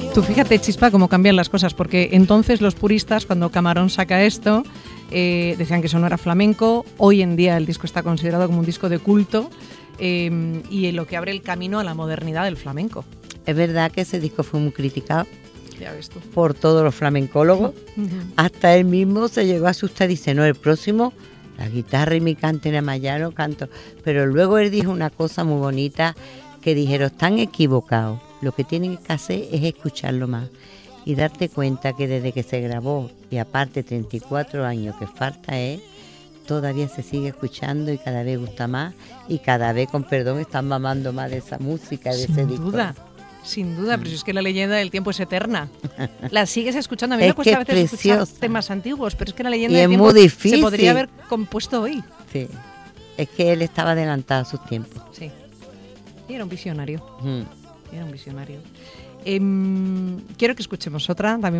Tú fíjate, Chispa, cómo cambian las cosas, porque entonces los puristas, cuando Camarón saca esto, decían que eso no era flamenco. Hoy en día el disco está considerado como un disco de culto y lo que abre el camino a la modernidad del flamenco. Es verdad que ese disco fue muy criticado. Ya ves tú. Por todos los flamencólogos. Hasta él mismo se llegó a asustar y dice, no, el próximo, la guitarra y mi cante nada más, ya no canto. Pero luego él dijo una cosa muy bonita, que dijeron, están equivocados, lo que tienen que hacer es escucharlo más y darte cuenta que desde que se grabó, y aparte 34 años que falta todavía se sigue escuchando y cada vez gusta más y cada vez, con perdón, están mamando más de esa música, de ese disco. Sin duda, pero si es que la leyenda del tiempo es eterna. La sigues escuchando. A mí me cuesta a veces escuchar temas antiguos, pero es que la leyenda del tiempo se podría haber compuesto hoy. Sí, es que él estaba adelantado a sus tiempos. Sí, y era un visionario. Era un visionario. Quiero que escuchemos otra, también